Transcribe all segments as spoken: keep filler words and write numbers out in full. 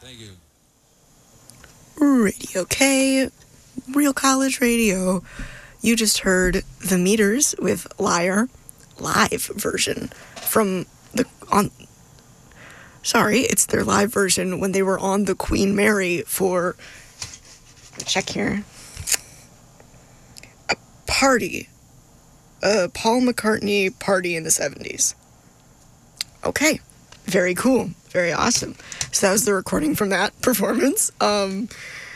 Thank you. Radio K, Real College Radio. You just heard The Meters with Liar, live version from the on. Sorry, it's their live version when they were on the Queen Mary for. Check here. A party, a Paul McCartney party in the seventies. Okay, very cool, very awesome. So that was the recording from that performance. Um,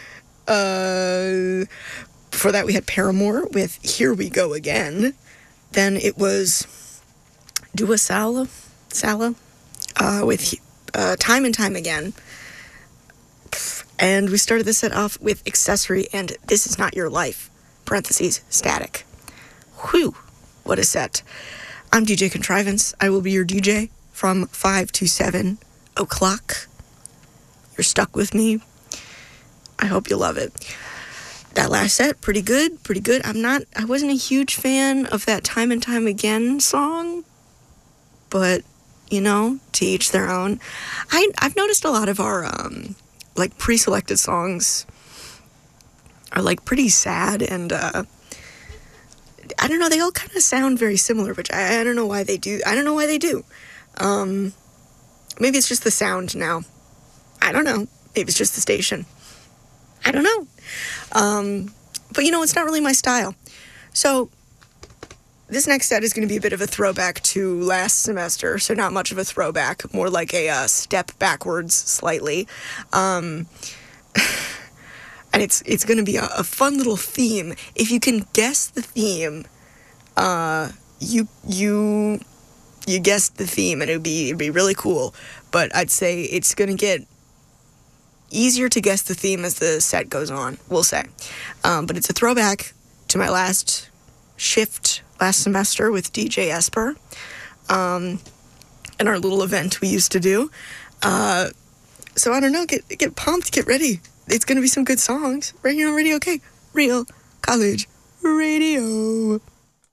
uh, before that, we had Paramore with Here We Go Again. Then it was Dua Sala, Sala uh, with uh, Time and Time Again. And we started the set off with Accessory and This Is Not Your Life, parentheses, Static. Whew, what a set. I'm D J Contrivance. I will be your D J from five to seven o'clock. You're stuck with me. I hope you love it. That last set, pretty good, pretty good. I'm not, I wasn't a huge fan of that Time and Time Again song, but, you know, to each their own. I, I've noticed a lot of our, um, like, pre-selected songs are, like, pretty sad, and, uh, I don't know, they all kind of sound very similar, which I, I don't know why they do. I don't know why they do. Um, maybe it's just the sound now. I don't know. Maybe it's just the station. I don't know. Um, but, you know, it's not really my style. So, this next set is going to be a bit of a throwback to last semester, so not much of a throwback, more like a uh, step backwards slightly. Um, and it's it's going to be a, a fun little theme. If you can guess the theme, uh, you you you guessed the theme, and it'd be it'd be really cool. But I'd say it's going to get easier to guess the theme as the set goes on, we'll say. Um, but it's a throwback to my last shift last semester with D J Esper, um, and our little event we used to do. Uh, so I don't know, get get pumped, get ready. It's going to be some good songs right here on Radio K, Real College Radio.